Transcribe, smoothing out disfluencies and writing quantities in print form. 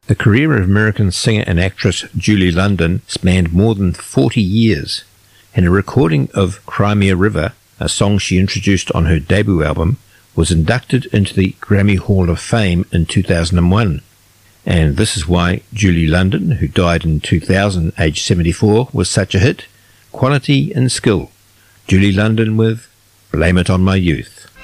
The career of American singer and actress Julie London spanned more than 40 years. And a recording of Crimea River, a song she introduced on her debut album, was inducted into the Grammy Hall of Fame in 2001. And this is why Julie London, who died in 2000, aged 74, was such a hit. Quality and skill. Julie London with Blame It On My Youth.